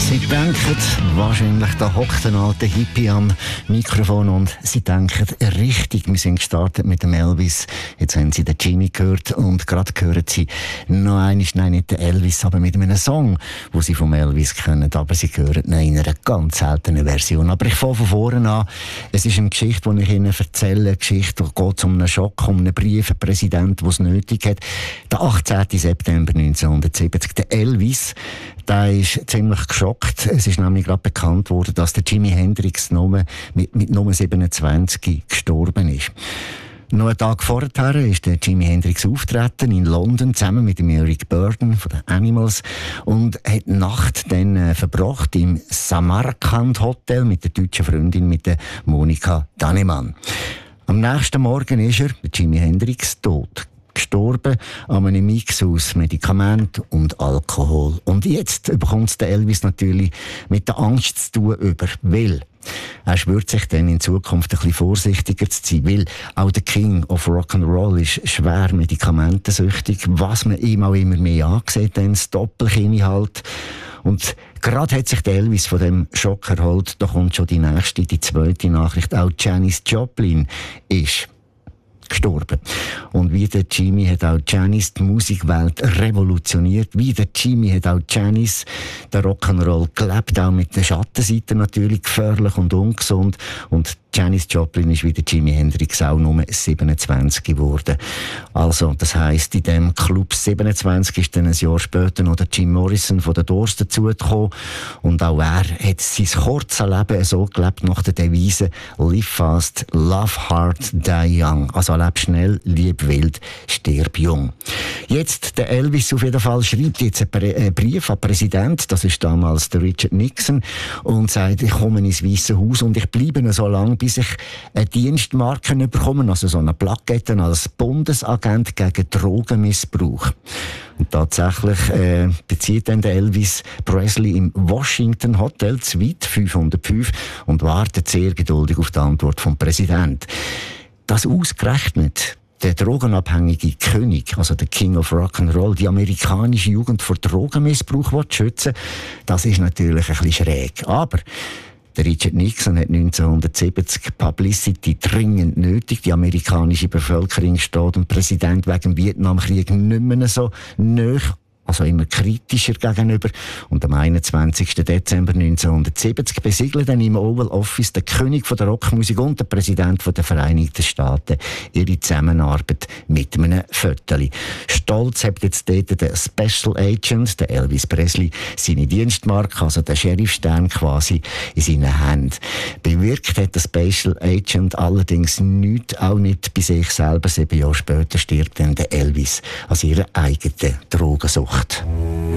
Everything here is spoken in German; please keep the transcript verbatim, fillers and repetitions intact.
Sie denken wahrscheinlich, da hockt ein alter Hippie am Mikrofon und Sie denken richtig, wir sind gestartet mit dem Elvis. Jetzt haben Sie den Jimmy gehört und gerade hören Sie noch einmal, nein, nicht den Elvis, aber mit einem Song, den Sie vom Elvis kennen, aber Sie hören ihn in einer ganz seltenen Version. Aber ich fange von vorne an. Es ist eine Geschichte, die ich Ihnen erzähle, eine Geschichte, die geht um einen Schock, um einen Brief, einen Präsident, der es nötig hat. Der achtzehnten September neunzehnhundertsiebzig, der Elvis, der ist ziemlich geschockt. Es ist nämlich gerade bekannt worden, dass der Jimi Hendrix nur mit, mit Nummer siebenundzwanzig gestorben ist. Noch einen Tag vorher ist der Jimi Hendrix auftreten in London zusammen mit dem Eric Burdon von den Animals und hat die Nacht dann äh, verbracht im Samarkand Hotel mit der deutschen Freundin, mit der Monika Dannemann. Am nächsten Morgen ist er, der Jimi Hendrix, tot. Gestorben an einem Mix aus Medikament und Alkohol. Und jetzt bekommt der Elvis natürlich mit der Angst zu tun über, weil er schwört sich dann in Zukunft ein bisschen vorsichtiger zu sein, weil auch der King of Rock'n'Roll ist schwer medikamentensüchtig, was man ihm auch immer mehr angesehen hat, das Doppelchemie halt. Und gerade hat sich der Elvis von dem Schock erholt, da kommt schon die nächste, die zweite Nachricht, auch Janis Joplin ist gestorben. Und wie der Jimmy hat auch Janis die Musikwelt revolutioniert. Wie der Jimmy hat auch Janis den Rock'n'Roll gelebt, auch mit der Schattenseite natürlich gefährlich und ungesund. Und Janis Joplin ist wie der Jimi Hendrix auch nur siebenundzwanzig geworden. Also, das heisst, in dem Club siebenundzwanzig ist dann ein Jahr später noch der Jim Morrison von den Doors dazugekommen. Und auch er hat sein kurzes Leben so gelebt nach der Devise Live fast, love hard, die young. Also, leb schnell, lieb wild, stirb jung. Jetzt, der Elvis auf jeden Fall schreibt jetzt einen Brief an den Präsidenten, das ist damals der Richard Nixon, und sagt, ich komme ins Weiße Haus und ich bleibe so lange, bis ich eine Dienstmarke bekomme, also so eine Plakette als Bundesagent gegen Drogenmissbrauch. Und tatsächlich äh, bezieht dann der Elvis Presley im Washington Hotel Suite fünfhundertfünf und wartet sehr geduldig auf die Antwort vom Präsidenten. Das ausgerechnet der drogenabhängige König, also der King of Rock'n'Roll, die amerikanische Jugend vor Drogenmissbrauch schützen, das ist natürlich ein bisschen schräg. Aber der Richard Nixon hat neunzehnhundertsiebzig Publicity dringend nötig. Die amerikanische Bevölkerung steht dem Präsident wegen dem Vietnamkrieg nicht mehr so nahe, also immer kritischer gegenüber. Und am einundzwanzigsten Dezember neunzehnhundertsiebzig besiegeln dann im Oval Office der König von der Rockmusik und der Präsident von der Vereinigten Staaten ihre Zusammenarbeit mit einem Viertel. Stolz hat jetzt dort der Special Agent, der Elvis Presley, seine Dienstmarke, also der Sheriffstern quasi, in seinen Händen. Bewirkt hat der Special Agent allerdings nichts, auch nicht bei sich selber. Sieben Jahre später stirbt dann der Elvis an ihrer eigenen Drogensucht.